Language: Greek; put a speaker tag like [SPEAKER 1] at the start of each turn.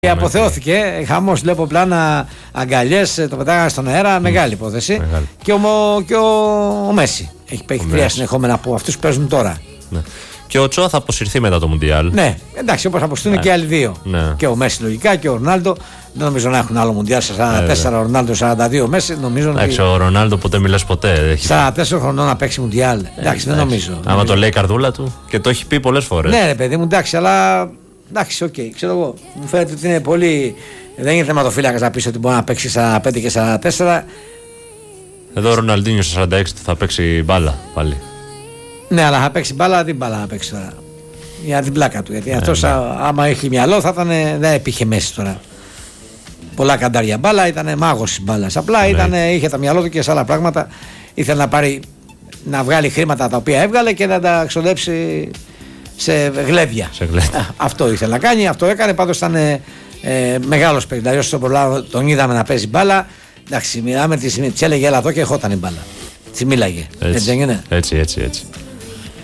[SPEAKER 1] Και αποθεώθηκε, χαμός, βλέπω πλάνα, αγκαλιές, το πετάγανε στον αέρα, μεγάλη υπόθεση.
[SPEAKER 2] Μεγάλη.
[SPEAKER 1] Και ο Μέση έχει παίξει τρία συνεχόμενα από αυτούς που παίζουν τώρα.
[SPEAKER 2] Ναι. Και ο Τσόα θα αποσυρθεί μετά το Μουντιάλ.
[SPEAKER 1] Ναι, εντάξει, όπως θα αποσυρθούν και άλλοι δύο.
[SPEAKER 2] Ναι.
[SPEAKER 1] Και ο Μέση λογικά και ο Ρονάλντο. Δεν νομίζω να έχουν άλλο Μουντιάλ σε 44, ο Ρονάλντο 42, Μέση.
[SPEAKER 2] Εντάξει, ο Ρονάλντο ποτέ μιλάς ποτέ.
[SPEAKER 1] 44 χρονών να παίξει Μουντιάλ. Εντάξει, δεν νομίζω.
[SPEAKER 2] Άμα το λέει η καρδούλα του και το έχει πει πολλές φορές.
[SPEAKER 1] Ναι, ρε παιδί μου, εντάξει, αλλά. Εντάξει, οκ, ξέρω εγώ. Μου φαίνεται ότι είναι πολύ. Δεν είναι θεματοφύλακας να πει ότι μπορεί να παίξει 45 και 44.
[SPEAKER 2] Εδώ ο Ροναλντίνιο στο 46 θα παίξει μπάλα πάλι.
[SPEAKER 1] Ναι, αλλά θα παίξει μπάλα, την μπάλα να παίξει τώρα. Για την πλάκα του. Γιατί αυτός άμα έχει μυαλό θα ήταν. Δεν υπήρχε Μέση τώρα. Πολλά καντάρια μπάλα, ήταν μάγος της μπάλας. Απλά είχε τα μυαλό του και σε άλλα πράγματα. Ήθελε να βγάλει χρήματα τα οποία έβγαλε και να τα ξοδέψει σε γλέδια. Αυτό ήθελε να κάνει, αυτό έκανε. Πάντως ήταν μεγάλος παίκτης. Δηλαδή, στον προλάβο τον είδαμε να παίζει μπάλα. Εντάξει, μιλάμε, της έλεγε έλα εδώ και ερχόταν η μπάλα. Τη μίλαγε. Έτσι.
[SPEAKER 2] Έτσι.